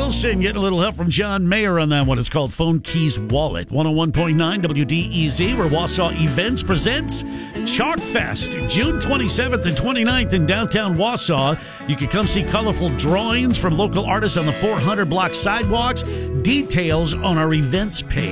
Wilson getting a little help from John Mayer on that one. It's called Phone Keys Wallet. 101.9 WDEZ, where Wausau Events presents Chalk Fest, June 27th and 29th in downtown Wausau. You can come see colorful drawings from local artists on the 400 block sidewalks. Details on our events page.